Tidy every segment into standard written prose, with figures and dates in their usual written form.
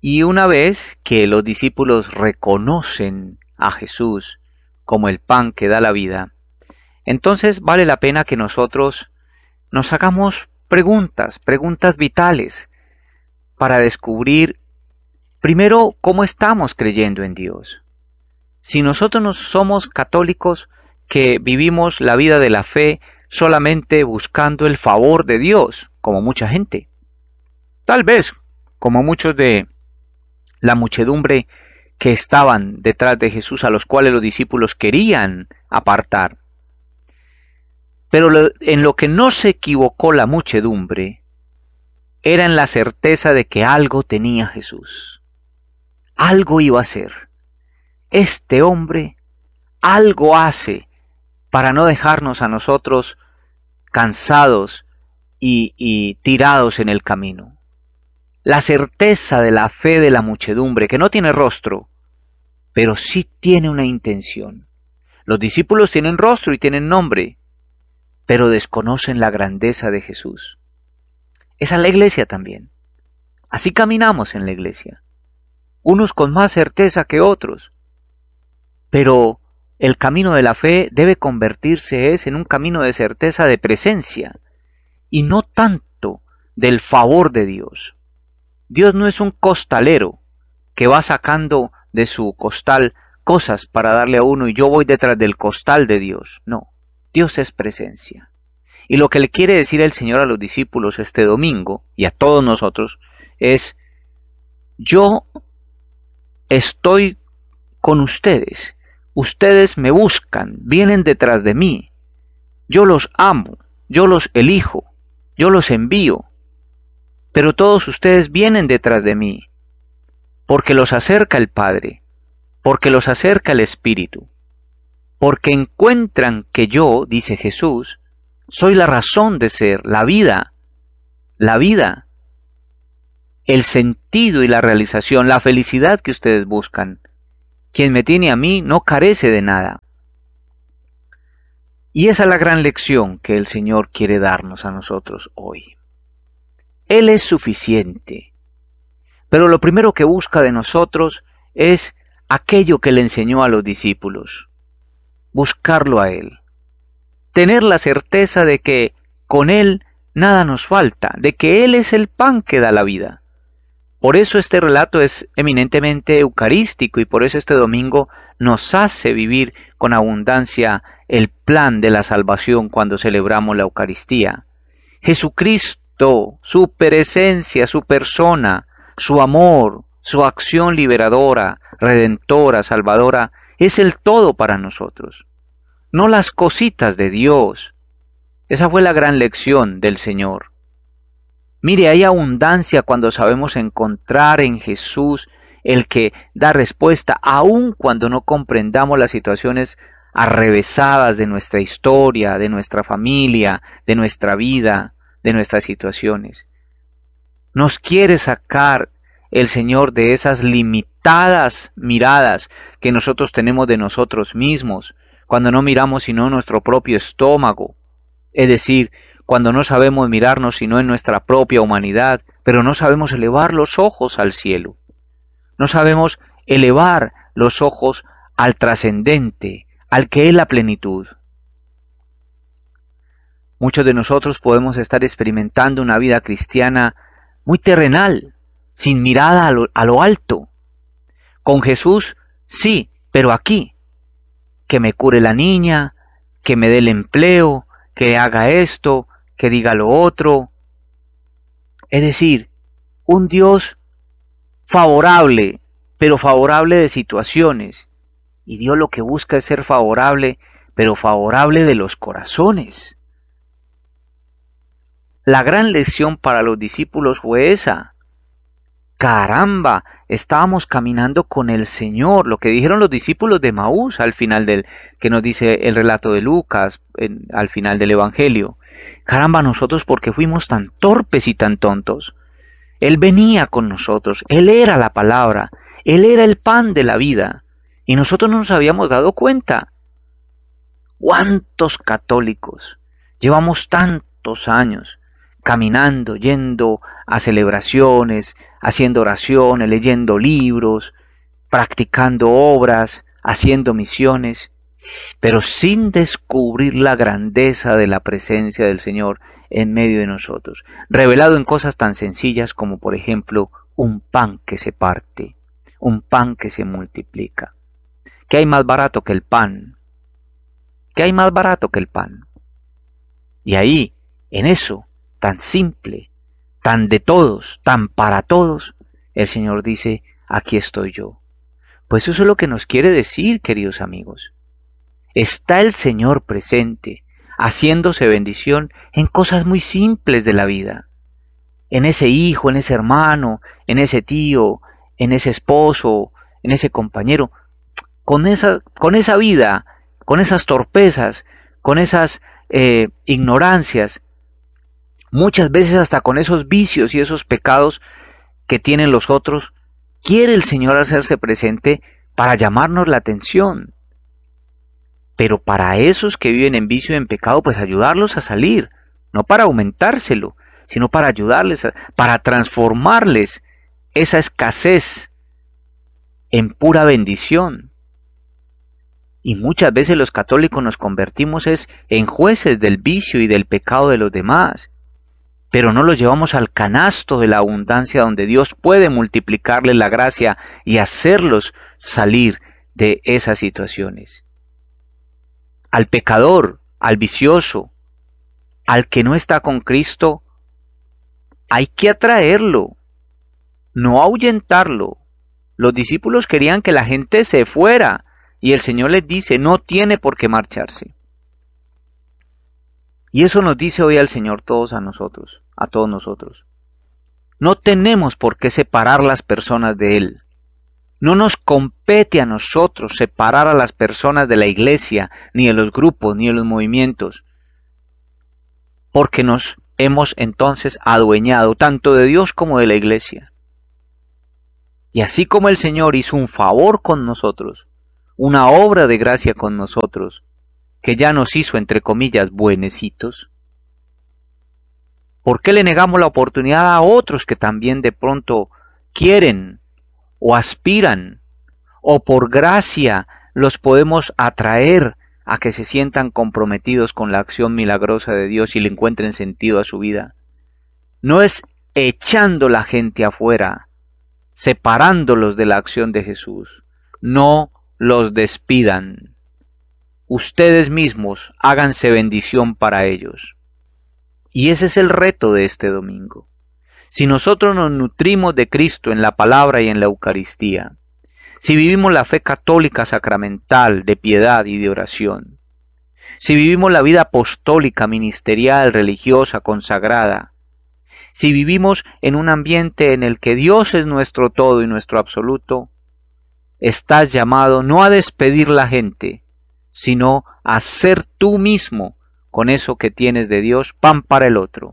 Y una vez que los discípulos reconocen a Jesús como el pan que da la vida, entonces vale la pena que nosotros nos hagamos preguntas vitales para descubrir primero cómo estamos creyendo en Dios. Si nosotros no somos católicos que vivimos la vida de la fe solamente buscando el favor de Dios, como mucha gente, tal vez como muchos de la muchedumbre que estaban detrás de Jesús, a los cuales los discípulos querían apartar. Pero en lo que no se equivocó la muchedumbre era en la certeza de que algo tenía Jesús. Algo iba a hacer. Este hombre algo hace para no dejarnos a nosotros cansados y tirados en el camino. La certeza de la fe de la muchedumbre, que no tiene rostro, pero sí tiene una intención. Los discípulos tienen rostro y tienen nombre, pero desconocen la grandeza de Jesús. Esa es la iglesia también. Así caminamos en la iglesia, unos con más certeza que otros, pero el camino de la fe debe convertirse en un camino de certeza de presencia y no tanto del favor de Dios. Dios no es un costalero que va sacando de su costal cosas para darle a uno y yo voy detrás del costal de Dios. No, Dios es presencia. Y lo que le quiere decir el Señor a los discípulos este domingo y a todos nosotros es: yo estoy con ustedes, ustedes me buscan, vienen detrás de mí, yo los amo, yo los elijo, yo los envío, pero todos ustedes vienen detrás de mí, porque los acerca el Padre, porque los acerca el Espíritu, porque encuentran que yo, dice Jesús, soy la razón de ser, la vida, el sentido y la realización, la felicidad que ustedes buscan. Quien me tiene a mí no carece de nada. Y esa es la gran lección que el Señor quiere darnos a nosotros hoy. Él es suficiente, pero lo primero que busca de nosotros es aquello que le enseñó a los discípulos, buscarlo a Él. Tener la certeza de que con Él nada nos falta, de que Él es el pan que da la vida. Por eso este relato es eminentemente eucarístico y por eso este domingo nos hace vivir con abundancia el plan de la salvación cuando celebramos la Eucaristía. Jesucristo, su presencia, su persona, su amor, su acción liberadora, redentora, salvadora, es el todo para nosotros. No las cositas de Dios. Esa fue la gran lección del Señor. Mire, hay abundancia cuando sabemos encontrar en Jesús el que da respuesta, aun cuando no comprendamos las situaciones arrevesadas de nuestra historia, de nuestra familia, de nuestra vida, de nuestras situaciones. Nos quiere sacar el Señor de esas limitadas miradas que nosotros tenemos de nosotros mismos, cuando no miramos sino nuestro propio estómago, es decir, cuando no sabemos mirarnos sino en nuestra propia humanidad, pero no sabemos elevar los ojos al cielo, no sabemos elevar los ojos al trascendente, al que es la plenitud. Muchos de nosotros podemos estar experimentando una vida cristiana muy terrenal, sin mirada a lo alto. Con Jesús, sí, pero aquí, que me cure la niña, que me dé el empleo, que haga esto, que diga lo otro. Es decir, un Dios favorable, pero favorable de situaciones. Y Dios lo que busca es ser favorable, pero favorable de los corazones. La gran lección para los discípulos fue esa. Caramba, estábamos caminando con el Señor, lo que dijeron los discípulos de Maús al final que nos dice el relato de Lucas, al final del Evangelio. Caramba, nosotros porque fuimos tan torpes y tan tontos. Él venía con nosotros, Él era la palabra, Él era el pan de la vida, y nosotros no nos habíamos dado cuenta. ¿Cuántos católicos llevamos tantos años caminando, yendo a celebraciones, haciendo oraciones, leyendo libros, practicando obras, haciendo misiones, pero sin descubrir la grandeza de la presencia del Señor en medio de nosotros, revelado en cosas tan sencillas como, por ejemplo, un pan que se parte, un pan que se multiplica. ¿Qué hay más barato que el pan? ¿Qué hay más barato que el pan? Y ahí, en eso, tan simple, tan de todos, tan para todos, el Señor dice, aquí estoy yo. Pues eso es lo que nos quiere decir, queridos amigos. Está el Señor presente, haciéndose bendición en cosas muy simples de la vida. En ese hijo, en ese hermano, en ese tío, en ese esposo, en ese compañero. Con esa vida, con esas torpezas, con esas ignorancias, muchas veces hasta con esos vicios y esos pecados que tienen los otros, quiere el Señor hacerse presente para llamarnos la atención. Pero para esos que viven en vicio y en pecado, pues ayudarlos a salir, no para aumentárselo, sino para ayudarles, para transformarles esa escasez en pura bendición. Y muchas veces los católicos nos convertimos en jueces del vicio y del pecado de los demás, pero no los llevamos al canasto de la abundancia donde Dios puede multiplicarles la gracia y hacerlos salir de esas situaciones. Al pecador, al vicioso, al que no está con Cristo, hay que atraerlo, no ahuyentarlo. Los discípulos querían que la gente se fuera y el Señor les dice, no tiene por qué marcharse. Y eso nos dice hoy al Señor a todos nosotros. No tenemos por qué separar las personas de Él. No nos compete a nosotros separar a las personas de la iglesia, ni de los grupos, ni de los movimientos, porque nos hemos entonces adueñado tanto de Dios como de la iglesia. Y así como el Señor hizo un favor con nosotros, una obra de gracia con nosotros, que ya nos hizo, entre comillas, buenecitos, ¿por qué le negamos la oportunidad a otros que también de pronto quieren o aspiran, o por gracia los podemos atraer a que se sientan comprometidos con la acción milagrosa de Dios y le encuentren sentido a su vida? No es echando la gente afuera, separándolos de la acción de Jesús. No los despidan. Ustedes mismos háganse bendición para ellos. Y ese es el reto de este domingo. Si nosotros nos nutrimos de Cristo en la palabra y en la Eucaristía, si vivimos la fe católica sacramental de piedad y de oración, si vivimos la vida apostólica, ministerial, religiosa, consagrada, si vivimos en un ambiente en el que Dios es nuestro todo y nuestro absoluto, estás llamado no a despedir la gente, sino a ser tú mismo con eso que tienes de Dios, pan para el otro.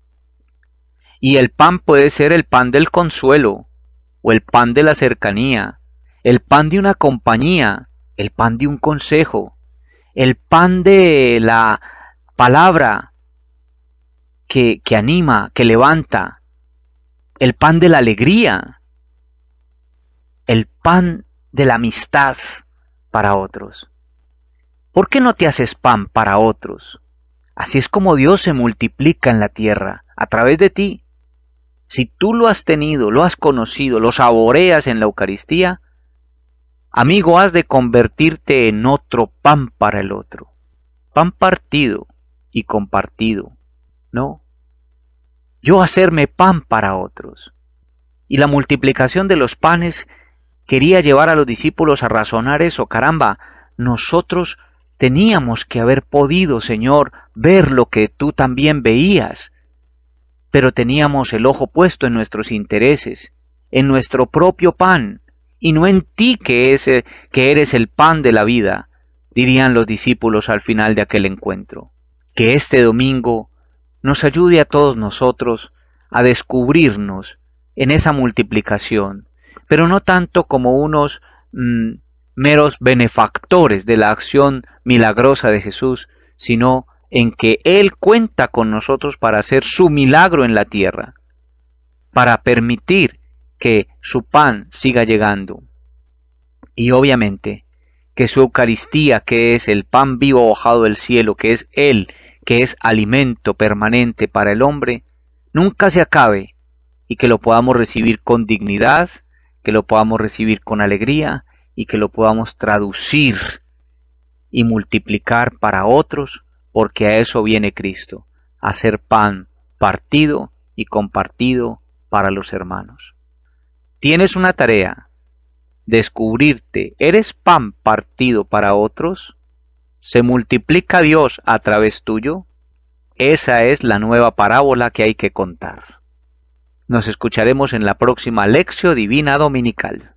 Y el pan puede ser el pan del consuelo, o el pan de la cercanía, el pan de una compañía, el pan de un consejo, el pan de la palabra que anima, que levanta, el pan de la alegría, el pan de la amistad para otros. ¿Por qué no te haces pan para otros? Así es como Dios se multiplica en la tierra, a través de ti. Si tú lo has tenido, lo has conocido, lo saboreas en la Eucaristía, amigo, has de convertirte en otro pan para el otro. Pan partido y compartido, ¿no? Yo hacerme pan para otros. Y la multiplicación de los panes quería llevar a los discípulos a razonar eso. Caramba, nosotros teníamos que haber podido, Señor, ver lo que tú también veías, pero teníamos el ojo puesto en nuestros intereses, en nuestro propio pan, y no en ti que eres el pan de la vida, dirían los discípulos al final de aquel encuentro. Que este domingo nos ayude a todos nosotros a descubrirnos en esa multiplicación, pero no tanto como unos meros benefactores de la acción milagrosa de Jesús, sino en que Él cuenta con nosotros para hacer su milagro en la tierra. para permitir que su pan siga llegando. Y obviamente que su Eucaristía, que es el pan vivo bajado del cielo, que es Él, que es alimento permanente para el hombre, nunca se acabe y que lo podamos recibir con dignidad, que lo podamos recibir con alegría y que lo podamos traducir y multiplicar para otros, porque a eso viene Cristo, a ser pan partido y compartido para los hermanos. Tienes una tarea: descubrirte. ¿Eres pan partido para otros? ¿Se multiplica Dios a través tuyo? Esa es la nueva parábola que hay que contar. Nos escucharemos en la próxima Lectio Divina Dominical.